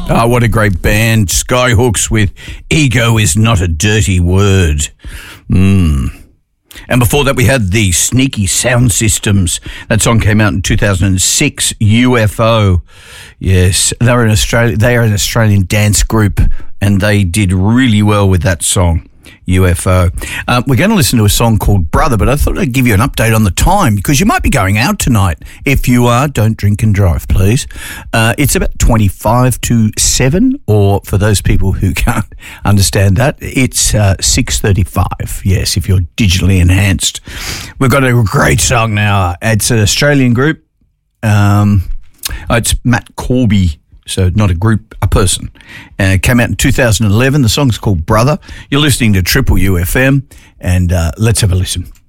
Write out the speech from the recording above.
Oh, what a great band. Skyhooks with Ego Is Not a Dirty Word. And before that, we had the Sneaky Sound Systems. That song came out in 2006, UFO. Yes, they are an Australian dance group, and they did really well with that song, UFO. We're going to listen to a song called Brother, but I thought I'd give you an update on the time because you might be going out tonight. If you are, don't drink and drive, please. It's about 25 to 7, or for those people who can't understand that, it's 6:35. Yes, if you're digitally enhanced. We've got a great song now. It's an Australian group. It's Matt Corby. So not a group, a person. Came out in 2011. The song's called Brother. You're listening to Triple UFM, and let's have a listen.